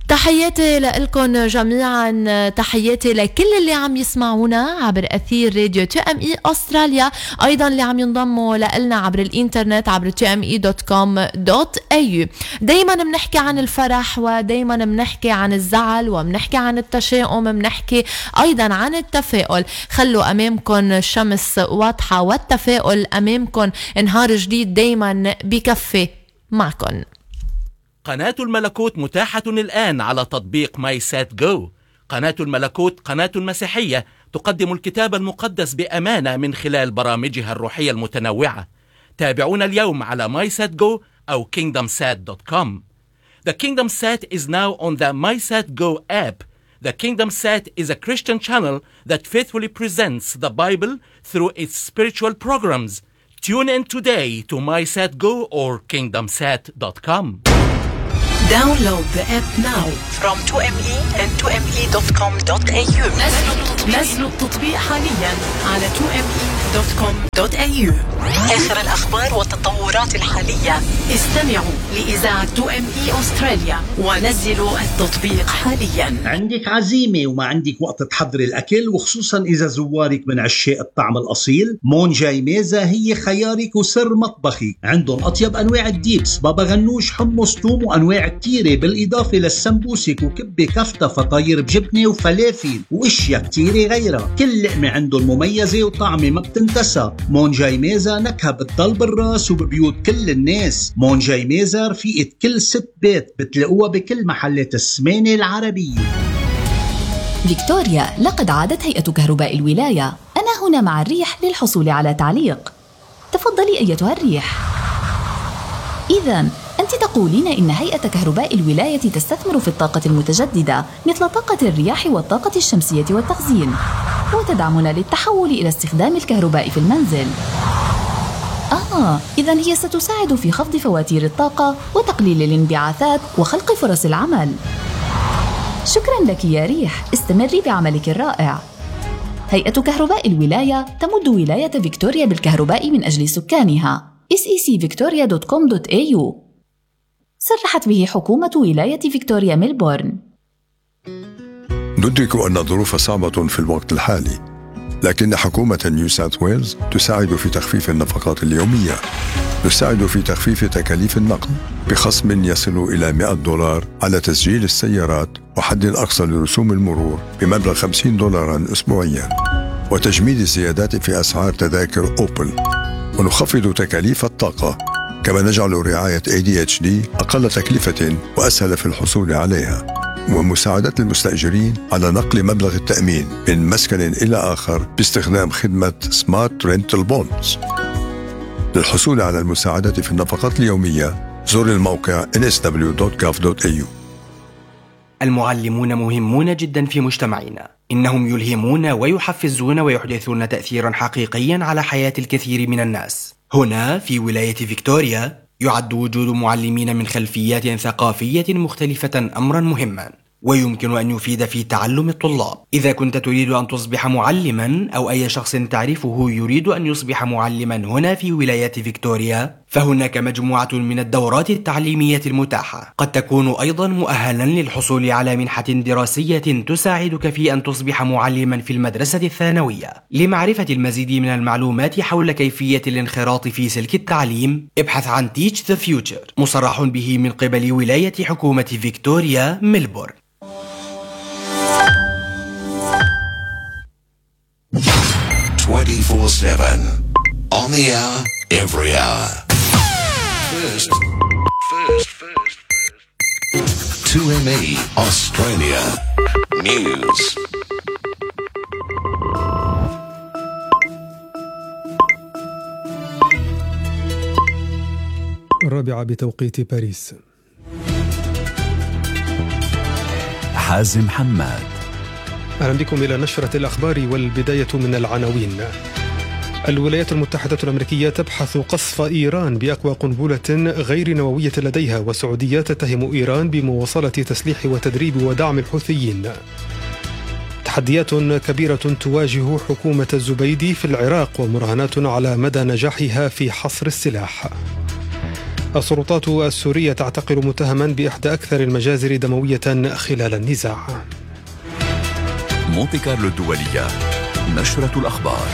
تحياتي لكم جميعا، تحياتي لكل اللي عم يسمعونا عبر أثير راديو TME أستراليا، أيضا اللي عم ينضموا لنا عبر الإنترنت عبر tme.com.au. دايما بنحكي عن الفرح، ودايما بنحكي عن الزعل، وبنحكي عن التشاؤم، بنحكي أيضا عن التفاؤل. خلوا أمامكم الشمس واضحة والتفاؤل أمامكم، نهار جديد دايما بكفي معكم. قناة الملكوت متاحة الآن على تطبيق ماي سات جو. قناة الملكوت قناة مسيحية تقدم الكتاب المقدس بأمانة من خلال برامجها الروحية المتنوعة. تابعونا اليوم على MySatGo أو KingdomSat.com. The Kingdom Sat is now on the MySatGo app. The Kingdom Sat is a Christian channel that faithfully presents the Bible through its spiritual programs. Tune in today to MySatGo or KingdomSat.com. Download the app now from 2me and 2me.com.au. نزلوا التطبيق حاليا على 2me.com.au. آخر الأخبار والتطورات الحالية. استمعوا لإذاعة 2me أستراليا ونزلوا التطبيق حاليا. عندك عزيمة وما عندك وقت تحضري الأكل، وخصوصا إذا زوارك من عشاق الطعم الأصيل، مون جاي ميزة هي خيارك وسر مطبخي. عندهم أطيب أنواع الديبس، بابا غنوش، حمص، توم، وأنواع كتيرة، بالإضافة للسمبوسك وكبة كفتة، فطاير بجبنة وفلافل وإشياء كتيرة غيرها. كل لقمة عندهم مميزة وطعمة ما بتنتسى. مون جاي ميزة نكهة بتضل بالراس وببيوت كل الناس. مون جاي ميزة رفيقة كل ست بيت، بتلاقوها بكل محلات السمانة العربية. فيكتوريا، لقد عادت هيئة كهرباء الولاية. أنا هنا مع الريح للحصول على تعليق. تفضلي أيتها الريح. إذن أنت تقولين إن هيئة كهرباء الولاية تستثمر في الطاقة المتجددة مثل طاقة الرياح والطاقة الشمسية والتخزين، وتدعمنا للتحول إلى استخدام الكهرباء في المنزل. إذن هي ستساعد في خفض فواتير الطاقة وتقليل الانبعاثات وخلق فرص العمل. شكرا لك يا ريح، استمري بعملك الرائع. هيئة كهرباء الولاية تمد ولاية فيكتوريا بالكهرباء من أجل سكانها. secvictoria.com.au. صرحت به حكومة ولاية فيكتوريا ميلبورن. ندرك أن الظروف صعبة في الوقت الحالي، لكن حكومة نيو ساوث ويلز تساعد في تخفيف النفقات اليومية. نساعد في تخفيف تكاليف النقل بخصم يصل إلى $100 على تسجيل السيارات، وحد أقصى لرسوم المرور بمبلغ $50 أسبوعيا، وتجميد الزيادات في أسعار تذاكر أوبل. ونخفض تكاليف الطاقة، كما نجعل رعاية ADHD أقل تكلفة وأسهل في الحصول عليها، ومساعدة المستأجرين على نقل مبلغ التأمين من مسكن إلى آخر باستخدام خدمة سمارت رينتال بونز. للحصول على المساعدة في النفقات اليومية زور الموقع nsw.gov.au. المعلمون مهمون جدا في مجتمعنا. إنهم يلهمون ويحفزون ويحدثون تأثيرا حقيقيا على حياة الكثير من الناس. هنا في ولاية فيكتوريا يعد وجود معلمين من خلفيات ثقافية مختلفة أمرا مهما، ويمكن أن يفيد في تعلم الطلاب. إذا كنت تريد أن تصبح معلما، أو أي شخص تعرفه يريد أن يصبح معلما هنا في ولاية فيكتوريا، فهناك مجموعة من الدورات التعليمية المتاحة. قد تكون أيضا مؤهلا للحصول على منحة دراسية تساعدك في أن تصبح معلما في المدرسة الثانوية. لمعرفة المزيد من المعلومات حول كيفية الانخراط في سلك التعليم، ابحث عن Teach the Future، مصرح به من قبل ولاية حكومة فيكتوريا ميلبورن. 24/7 on the hour, every hour. First. 2ME Australia News. الرابعة بتوقيت باريس. حازم حماد. أهلا بكم إلى نشرة الأخبار، والبداية من العناوين. الولايات المتحدة الأمريكية تبحث قصف إيران بأقوى قنبلة غير نووية لديها، والسعودية تتهم إيران بمواصلة تسليح وتدريب ودعم الحوثيين. تحديات كبيرة تواجه حكومة الزبيدي في العراق، ومراهنات على مدى نجاحها في حصر السلاح. السلطات السورية تعتقل متهما بإحدى أكثر المجازر دموية خلال النزاع. مونتي كارلو الدولية، نشرة الأخبار.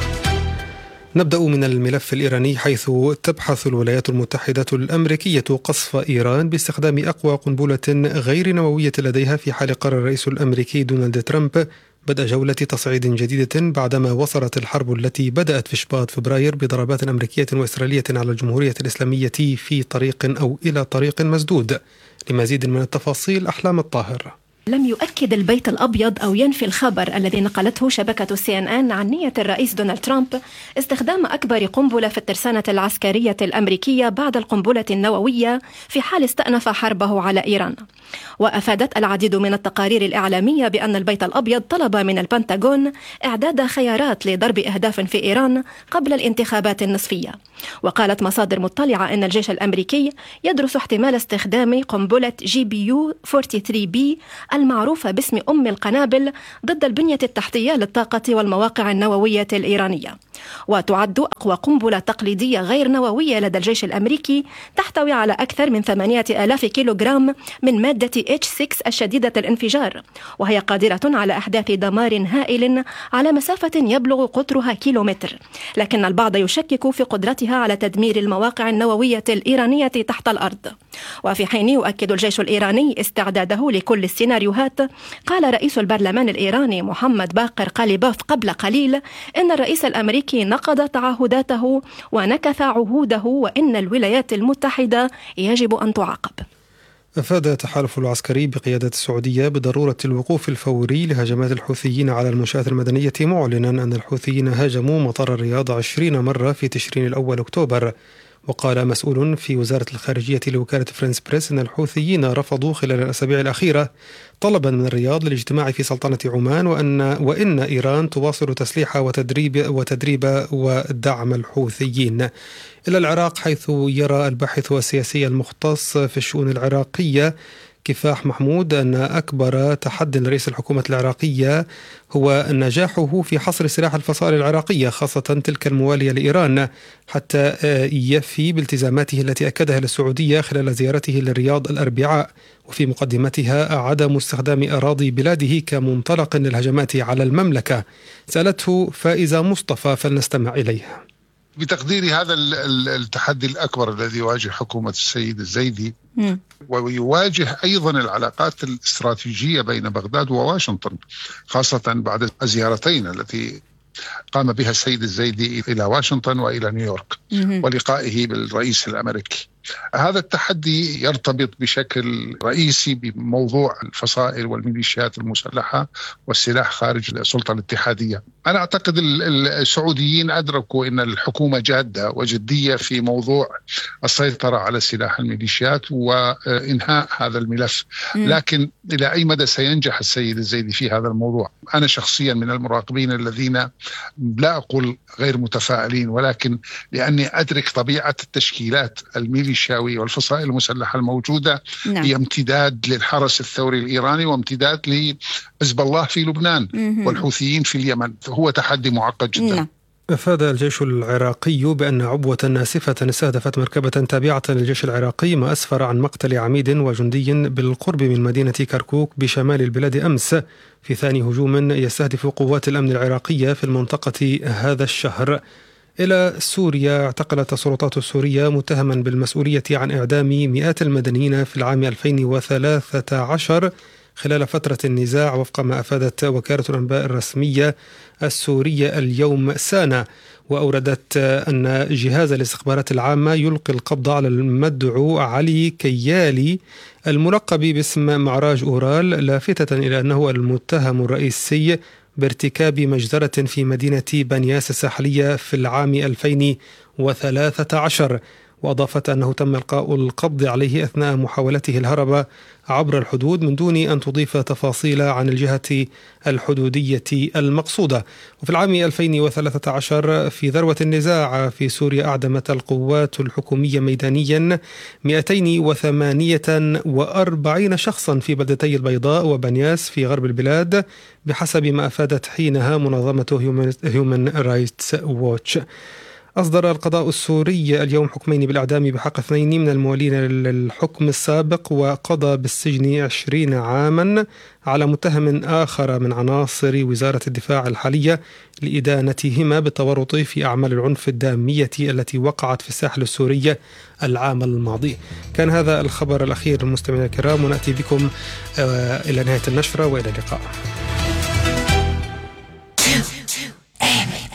نبدأ من الملف الإيراني، حيث تبحث الولايات المتحدة الأمريكية قصف إيران باستخدام أقوى قنبلة غير نووية لديها، في حال قرر الرئيس الأمريكي دونالد ترامب بدء جولة تصعيد جديدة بعدما وصلت الحرب التي بدأت في شباط فبراير بضربات أمريكية وإسرائيلية على الجمهورية الإسلامية في طريق أو إلى طريق مسدود. لمزيد من التفاصيل أحلام الطاهر. لم يؤكد البيت الأبيض أو ينفي الخبر الذي نقلته شبكة CNN عن نية الرئيس دونالد ترامب استخدام أكبر قنبلة في الترسانة العسكرية الأمريكية بعد القنبلة النووية في حال استأنف حربه على إيران. وأفادت العديد من التقارير الإعلامية بأن البيت الأبيض طلب من البنتاغون إعداد خيارات لضرب أهداف في إيران قبل الانتخابات النصفية. وقالت مصادر مطلعة أن الجيش الأمريكي يدرس احتمال استخدام قنبلة GBU-43B المعروفة باسم أم القنابل ضد البنية التحتية للطاقة والمواقع النووية الإيرانية. وتعد أقوى قنبلة تقليدية غير نووية لدى الجيش الأمريكي، تحتوي على أكثر من 8000 كيلوغرام من مادة H6 الشديدة الانفجار، وهي قادرة على إحداث دمار هائل على مسافة يبلغ قطرها كيلومتر. لكن البعض يشكك في قدرتها على تدمير المواقع النووية الإيرانية تحت الأرض. وفي حين يؤكد الجيش الإيراني استعداده لكل السيناريوهات، قال رئيس البرلمان الإيراني محمد باقر قاليباف قبل قليل إن الرئيس الأمريكي نقض تعهداته ونكث عهوده، وإن الولايات المتحدة يجب أن تعاقب. أفاد التحالف العسكري بقيادة السعودية بضرورة الوقوف الفوري لهجمات الحوثيين على المنشآت المدنية، معلنا أن الحوثيين هاجموا مطار الرياض 20 مرة في تشرين الأول أكتوبر. وقال مسؤول في وزارة الخارجية لوكالة فرنس بريس أن الحوثيين رفضوا خلال الأسابيع الأخيرة طلبا من الرياض للاجتماع في سلطنة عمان، وإن إيران تواصل تسليح وتدريب ودعم الحوثيين. إلى العراق، حيث يرى الباحث السياسي المختص في الشؤون العراقية كفاح محمود أن أكبر تحدي لرئيس الحكومة العراقية هو نجاحه في حصر سلاح الفصائل العراقية، خاصة تلك الموالية لإيران، حتى يفي بالتزاماته التي أكدها للسعودية خلال زيارته للرياض الأربعاء، وفي مقدمتها عدم استخدام أراضي بلاده كمنطلق للهجمات على المملكة. سألته فائزة مصطفى، فلنستمع إليها. بتقديري هذا التحدي الأكبر الذي يواجه حكومة السيد الزيدي، ويواجه أيضا العلاقات الاستراتيجية بين بغداد وواشنطن، خاصة بعد الزيارتين التي قام بها السيد الزيدي إلى واشنطن وإلى نيويورك ولقائه بالرئيس الأمريكي. هذا التحدي يرتبط بشكل رئيسي بموضوع الفصائل والميليشيات المسلحة والسلاح خارج السلطة الاتحادية. أنا أعتقد السعوديين أدركوا أن الحكومة جادة وجدية في موضوع السيطرة على سلاح الميليشيات وإنهاء هذا الملف، لكن إلى أي مدى سينجح السيد الزيدي في هذا الموضوع؟ أنا شخصيا من المراقبين الذين لا أقول غير متفائلين، ولكن لأني أدرك طبيعة التشكيلات الميليشياوية والفصائل المسلحة الموجودة هي امتداد للحرس الثوري الإيراني وامتداد لحزب الله في لبنان والحوثيين في اليمن، فهو تحدي معقد جدا. أفاد الجيش العراقي بأن عبوة ناسفة استهدفت مركبة تابعة للجيش العراقي، ما أسفر عن مقتل عميد وجندي بالقرب من مدينة كركوك بشمال البلاد أمس، في ثاني هجوم يستهدف قوات الأمن العراقية في المنطقة هذا الشهر. إلى سوريا، اعتقلت السلطات السورية متهما بالمسؤولية عن إعدام مئات المدنيين في العام 2013 خلال فترة النزاع، وفق ما أفادت وكالة الأنباء الرسمية السورية اليوم سانا. وأوردت أن جهاز الاستخبارات العامة يلقي القبض على المدعو علي كيالي الملقب باسم معراج أورال، لافتة إلى أنه المتهم الرئيسي بارتكاب مجزرة في مدينة بنياس الساحلية في العام 2013. وأضافت أنه تم إلقاء القبض عليه أثناء محاولته الهرب عبر الحدود، من دون أن تضيف تفاصيل عن الجهة الحدودية المقصودة. وفي العام 2013 في ذروة النزاع في سوريا، أعدمت القوات الحكومية ميدانيا 248 شخصا في بلدتي البيضاء وبنياس في غرب البلاد، بحسب ما أفادت حينها منظمة هيومن رايتس ووتش. أصدر القضاء السوري اليوم حكمين بالإعدام بحق 2 من الموالين للحكم السابق، وقضى بالسجن 20 عاما على متهم آخر من عناصر وزارة الدفاع الحالية لإدانتهما بالتورط في أعمال العنف الدامية التي وقعت في الساحل السوري العام الماضي. كان هذا الخبر الأخير مستمعينا الكرام، ونأتي بكم إلى نهاية النشرة، وإلى اللقاء.